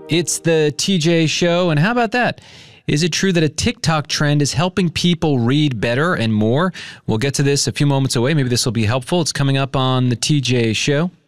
It's the TJ Show, and how about that? Is it true that a TikTok trend is helping people read better and more? We'll get to this a few moments away. Maybe this will be helpful. It's coming up on the TJ Show.